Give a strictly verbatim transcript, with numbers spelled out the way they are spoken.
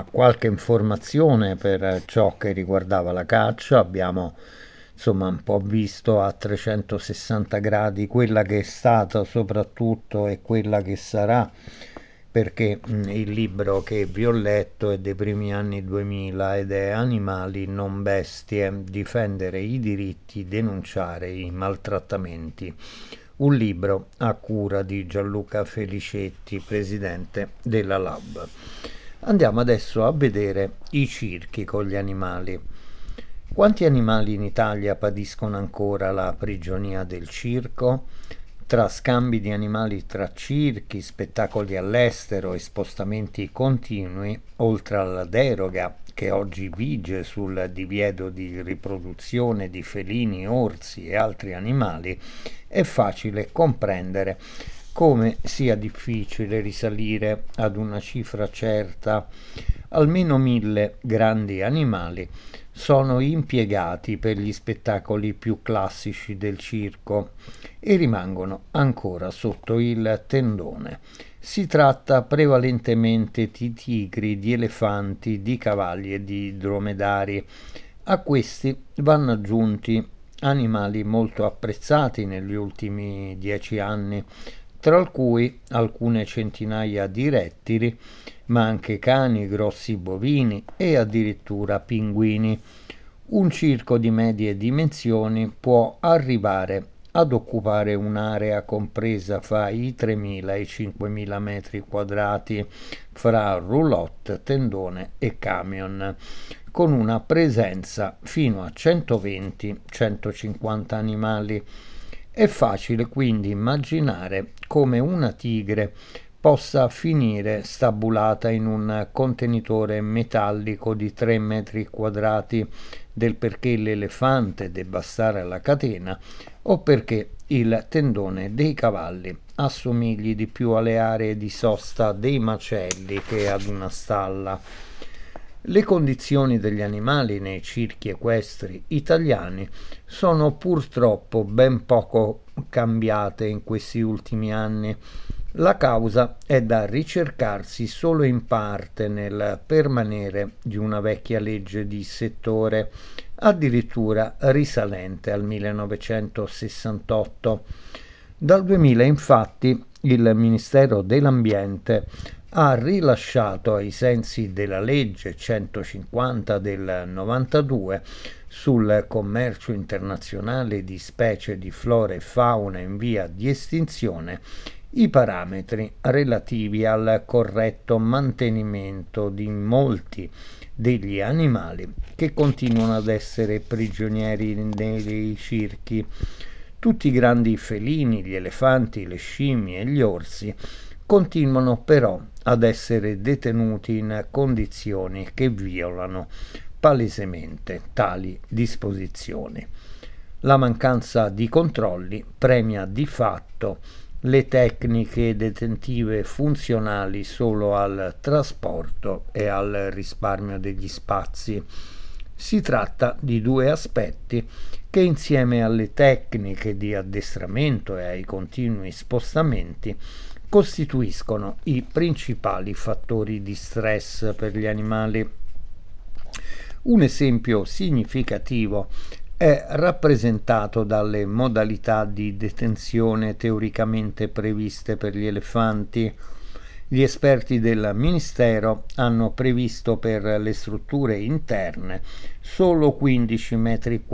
qualche informazione per ciò che riguardava la caccia. Abbiamo insomma un po' visto a trecentosessanta gradi quella che è stata soprattutto e quella che sarà, perché mh, il libro che vi ho letto è dei primi anni duemila ed è Animali non bestie, difendere i diritti, denunciare i maltrattamenti. Un libro a cura di Gianluca Felicetti, presidente della Lab. Andiamo adesso a vedere i circhi con gli animali. Quanti animali in Italia patiscono ancora la prigionia del circo? Tra scambi di animali tra circhi, spettacoli all'estero e spostamenti continui, oltre alla deroga che oggi vige sul divieto di riproduzione di felini, orsi e altri animali, è facile comprendere come sia difficile risalire ad una cifra certa. Almeno mille grandi animali sono impiegati per gli spettacoli più classici del circo e rimangono ancora sotto il tendone. Si tratta prevalentemente di tigri, di elefanti, di cavalli e di dromedari. A questi vanno aggiunti animali molto apprezzati negli ultimi dieci anni, tra cui alcune centinaia di rettili, ma anche cani, grossi bovini e addirittura pinguini. Un circo di medie dimensioni può arrivare ad occupare un'area compresa fra i tremila e i cinquemila metri quadrati fra roulotte, tendone e camion, con una presenza fino a centoventi centocinquanta animali. È facile quindi immaginare come una tigre possa finire stabulata in un contenitore metallico di tre metri quadrati, del perché l'elefante debba stare alla catena o perché il tendone dei cavalli assomigli di più alle aree di sosta dei macelli che ad una stalla. Le condizioni degli animali nei circhi equestri italiani sono purtroppo ben poco cambiate in questi ultimi anni. La causa è da ricercarsi solo in parte nel permanere di una vecchia legge di settore, addirittura risalente al millenovecentosessantotto. Dal duemila, infatti, il Ministero dell'Ambiente ha rilasciato, ai sensi della legge centocinquanta del novantadue sul commercio internazionale di specie di flora e fauna in via di estinzione, i parametri relativi al corretto mantenimento di molti degli animali che continuano ad essere prigionieri nei circhi. Tutti i grandi felini, gli elefanti, le scimmie e gli orsi continuano però ad essere detenuti in condizioni che violano palesemente tali disposizioni. La mancanza di controlli premia di fatto le tecniche detentive funzionali solo al trasporto e al risparmio degli spazi. Si tratta di due aspetti che, insieme alle tecniche di addestramento e ai continui spostamenti, costituiscono i principali fattori di stress per gli animali. Un esempio significativo è rappresentato dalle modalità di detenzione teoricamente previste per gli elefanti. Gli esperti del Ministero hanno previsto per le strutture interne solo quindici metri